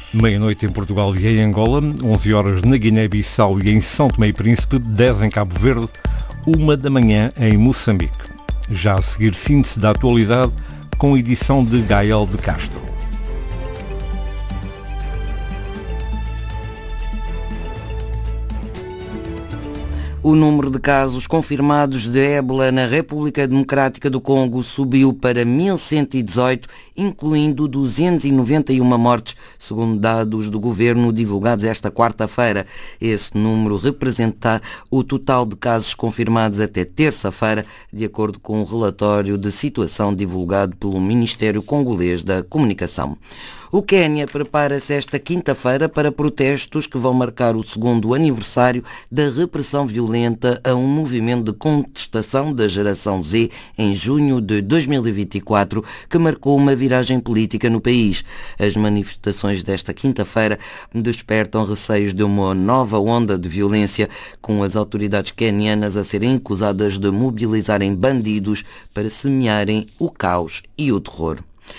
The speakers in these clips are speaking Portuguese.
Meia-noite em Portugal e em Angola, 11 horas na Guiné-Bissau e em São Tomé e Príncipe, 10 em Cabo Verde, 1 da manhã em Moçambique. Já a seguir, síntese da atualidade com edição de Gael de Castro. O número de casos confirmados de ébola na República Democrática do Congo subiu para 1.118, incluindo 291 mortes, segundo dados do governo divulgados esta quarta-feira. Esse número representa o total de casos confirmados até terça-feira, de acordo com o relatório de situação divulgado pelo Ministério Congolês da Comunicação. O Quénia prepara-se esta quinta-feira para protestos que vão marcar o segundo aniversário da repressão violenta a um movimento de contestação da geração Z em junho de 2024, que marcou uma viragem política no país. As manifestações desta quinta-feira despertam receios de uma nova onda de violência, com as autoridades quenianas a serem acusadas de mobilizarem bandidos para semearem o caos e o terror.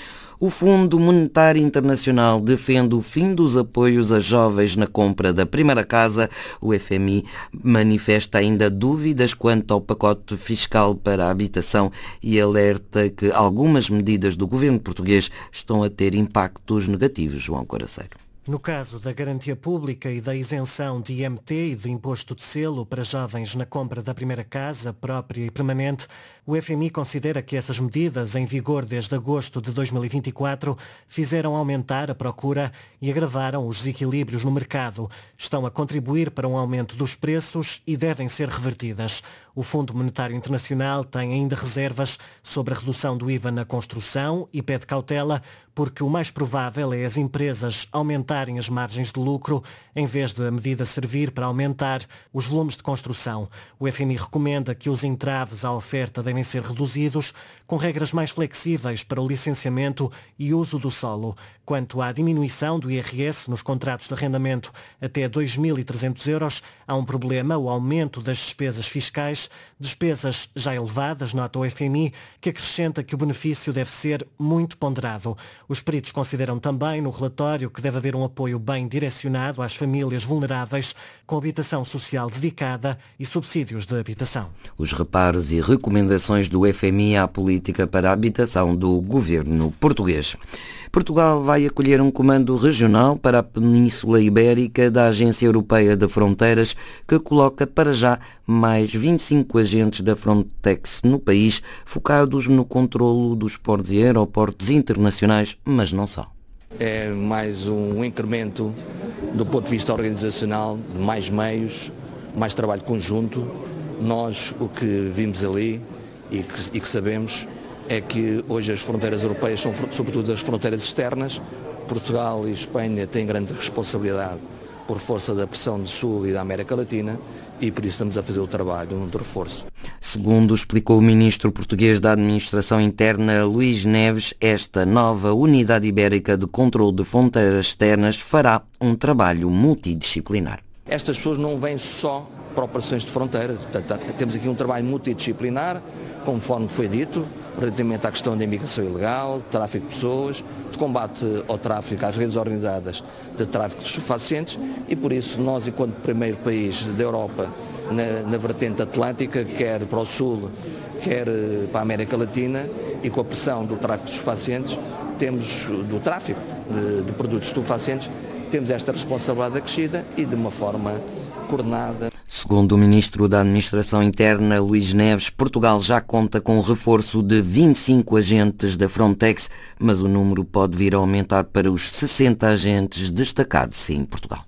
O Fundo Monetário Internacional defende o fim dos apoios a jovens na compra da primeira casa. O FMI manifesta ainda dúvidas quanto ao pacote fiscal para a habitação e alerta que algumas medidas do governo português estão a ter impactos negativos. João Coraceiro. No caso da garantia pública e da isenção de IMT e de imposto de selo para jovens na compra da primeira casa, própria e permanente, o FMI considera que essas medidas, em vigor desde agosto de 2024, fizeram aumentar a procura e agravaram os desequilíbrios no mercado. Estão a contribuir para um aumento dos preços e devem ser revertidas. O Fundo Monetário Internacional tem ainda reservas sobre a redução do IVA na construção e pede cautela, porque o mais provável é as empresas aumentarem as margens de lucro em vez de a medida servir para aumentar os volumes de construção. O FMI recomenda que os entraves à oferta devem ser reduzidos, com regras mais flexíveis para o licenciamento e uso do solo. Quanto à diminuição do IRS nos contratos de arrendamento até 2.300 euros, há um problema: o aumento das despesas fiscais, despesas já elevadas, nota o FMI, que acrescenta que o benefício deve ser muito ponderado. Os peritos consideram também no relatório que deve haver um apoio bem direcionado às famílias vulneráveis, com habitação social dedicada e subsídios de habitação. Os reparos e recomendações do FMI à política para a habitação do governo português. Portugal vai acolher um comando regional para a Península Ibérica da Agência Europeia de Fronteiras, que coloca para já mais 25 agentes da Frontex no país, focados no controlo dos portos e aeroportos internacionais, mas não só. É mais um incremento do ponto de vista organizacional, de mais meios, mais trabalho conjunto. Nós, o que vimos ali e que sabemos é que hoje as fronteiras europeias são sobretudo as fronteiras externas. Portugal e Espanha têm grande responsabilidade por força da pressão do Sul e da América Latina, e por isso estamos a fazer o trabalho de reforço. Segundo explicou o ministro português da Administração Interna, Luís Neves, esta nova unidade ibérica de controle de fronteiras externas fará um trabalho multidisciplinar. Estas pessoas não vêm só para operações de fronteira. Portanto, temos aqui um trabalho multidisciplinar, conforme foi dito, relativamente à questão da imigração ilegal, de tráfico de pessoas, de combate ao tráfico, às redes organizadas de tráfico de estupefacientes, e por isso nós, enquanto primeiro país da Europa na vertente atlântica, quer para o Sul, quer para a América Latina, e com a pressão do tráfico de estupefacientes, temos do tráfico de produtos estupefacientes, temos esta responsabilidade acrescida e de uma forma coordenada. Segundo o ministro da Administração Interna, Luís Neves, Portugal já conta com um reforço de 25 agentes da Frontex, mas o número pode vir a aumentar para os 60 agentes destacados em Portugal.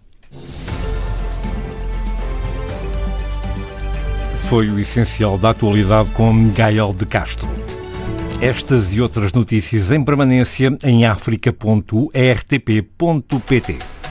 Foi o essencial da atualidade com Gael de Castro. Estas e outras notícias em permanência em africa.rtp.pt.